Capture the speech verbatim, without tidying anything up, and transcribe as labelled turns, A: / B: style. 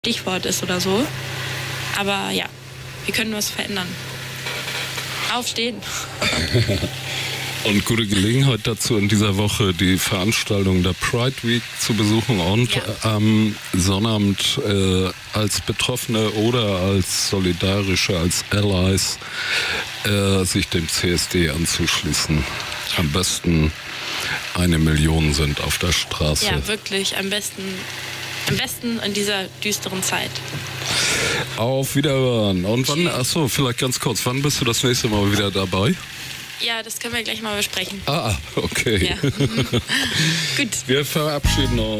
A: Stichwort ist oder so. Aber ja, wir können was verändern. Aufstehen.
B: Und gute Gelegenheit dazu, in dieser Woche die Veranstaltung der Pride Week zu besuchen und
A: Ja.
B: am Sonnabend äh, als Betroffene oder als Solidarische, als Allies äh, sich dem C S D anzuschließen. Am besten eine Million sind auf der Straße.
A: Ja, wirklich. Am besten, am besten in dieser düsteren Zeit.
B: Auf Wiederhören. Und wann, achso, vielleicht ganz kurz, wann bist du das nächste Mal wieder dabei?
A: Ja, das können wir gleich mal besprechen.
B: Ah, okay.
A: Ja. Gut.
B: Wir verabschieden uns.